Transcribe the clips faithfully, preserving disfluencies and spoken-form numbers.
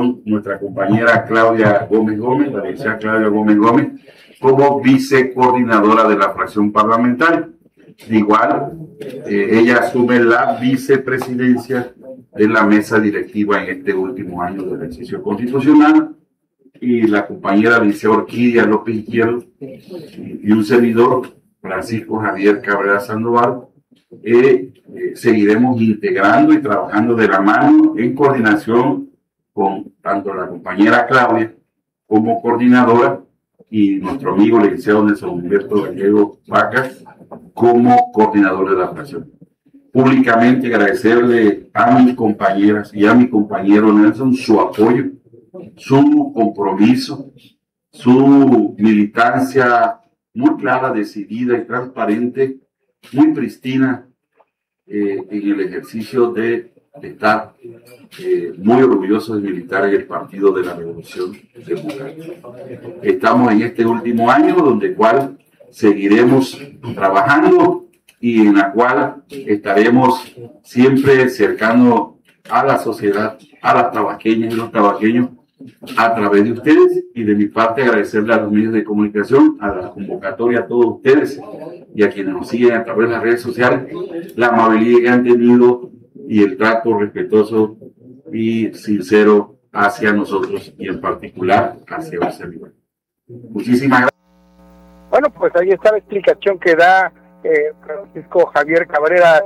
comunicación nuestra compañera Claudia Gómez Gómez, la licenciada Claudia Gómez Gómez, como vicecoordinadora de la fracción parlamentaria. Igual, eh, ella asume la vicepresidencia de la mesa directiva en este último año del ejercicio constitucional, y la compañera Alicia Orquídea López Izquierdo y un servidor, Francisco Javier Cabrera Sandoval, eh, eh, seguiremos integrando y trabajando de la mano en coordinación con tanto la compañera Claudia como coordinadora y nuestro amigo licenciado Nelson Humberto Gallego Vacas como coordinador de la fracción. Públicamente agradecerle a mis compañeras y a mi compañero Nelson su apoyo, su compromiso, su militancia muy clara, decidida y transparente, muy pristina eh, en el ejercicio de estar eh, muy orgullosos de militar en el Partido de la Revolución Democrática. Estamos en este último año donde cual seguiremos trabajando y en la cual estaremos siempre cercano a la sociedad, a las tabaqueñas y los tabaqueños, a través de ustedes, y de mi parte agradecerle a los medios de comunicación, a la convocatoria a todos ustedes y a quienes nos siguen a través de las redes sociales, la amabilidad que han tenido y el trato respetuoso y sincero hacia nosotros y en particular hacia el servidor. Muchísimas gracias. Bueno, pues ahí está la explicación que da eh, Francisco Javier Cabrera.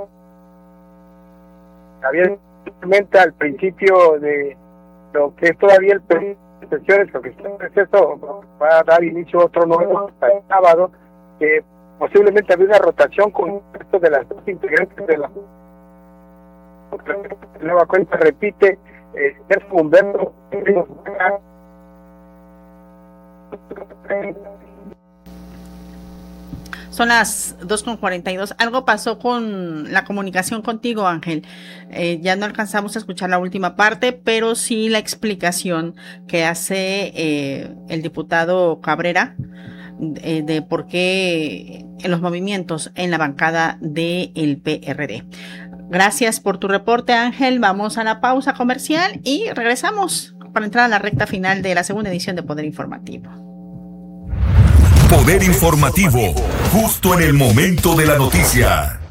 Javier comenta al principio de lo que es todavía el periodo de sesiones, lo que está en proceso, va a dar inicio a otro nuevo hasta el sábado, que posiblemente había una rotación con el resto de las dos integrantes de la nueva cuenta, repite eh, Sergio Humberto. Son las dos con cuarenta y dos. Algo pasó con la comunicación contigo, Ángel. Eh, ya no alcanzamos a escuchar la última parte, pero sí la explicación que hace eh, el diputado Cabrera eh, de por qué en los movimientos en la bancada del P R D. Gracias por tu reporte, Ángel. Vamos a la pausa comercial y regresamos para entrar a la recta final de la segunda edición de Poder Informativo. Poder Informativo, justo en el momento de la noticia.